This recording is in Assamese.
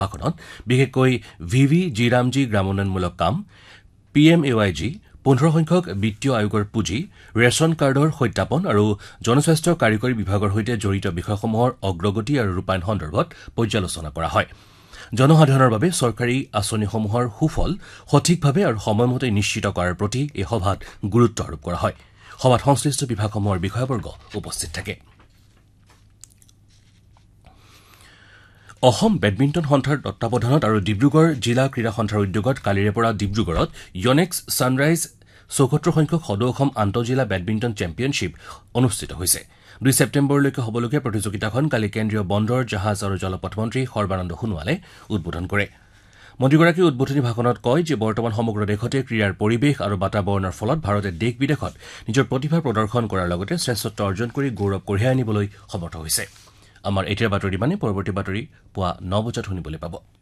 ভাষণত বিশেষকৈ ভিভি জিৰামজি গ্ৰামোন্নয়নমূলক কাম PMAYG 15 সংখ্যক বিত্তীয় আয়োগৰ পুঁজি ৰেচন কাৰ্ডৰ সত্যাপন আৰু জনস্বাস্থ্য কাৰিকৰী বিভাগৰ সৈতে জড়িত বিষয়সমূহৰ অগ্ৰগতি আৰু ৰূপায়ণ সন্দৰ্ভত পৰ্যালোচনা কৰা হয় জনসাধাৰণৰ বাবে চৰকাৰী আঁচনিসমূহৰ সুফল সঠিকভাৱে আৰু সময়মতে নিশ্চিত কৰাৰ প্ৰতি এই সভাত গুৰুত্ব আৰোপ কৰা হয় সভাত সংশ্লিষ্ট বিভাগসমূহৰ বিষয়বৰ্গ উপস্থিত থাকে অসম বেডমিণ্টন সন্থাৰ তত্বাৱধানত আৰু ডিব্ৰুগড় জিলা ক্ৰীড়া সন্থাৰ উদ্যোগত কালিৰে পৰা ডিব্ৰুগড়ত ইয়নেক্স ছানৰাইজ ৭৪ সংখ্যক সদৌ অসম আন্তঃজিলা বেডমিণ্টন চেম্পিয়নশ্বিপ অনুষ্ঠিত হৈছে ২ ছেপ্টেম্বৰলৈকে হ'বলগীয়া প্ৰতিযোগিতাখন কালি কেন্দ্ৰীয় বন্দৰ জাহাজ আৰু জলপথ মন্ত্ৰী সৰ্বানন্দ সোণোৱালে উদ্বোধন কৰে মন্ত্ৰীগৰাকীয়ে উদ্বোধনী ভাষণত কয় যে বৰ্তমান সমগ্ৰ দেশতে ক্ৰীড়াৰ পৰিৱেশ আৰু বাতাবৰণৰ ফলত ভাৰতে দেশ বিদেশত নিজৰ প্ৰতিভা প্ৰদৰ্শন কৰাৰ লগতে শ্ৰেষ্ঠত্ব অৰ্জন কৰি গৌৰৱ কঢ়িয়াই আনিবলৈ সমৰ্থ হৈছে আমাৰ এতিয়া বাতৰি মানে পৰৱৰ্তী বাতৰি পুৱা ৯ বজাত শুনিবলৈ পাব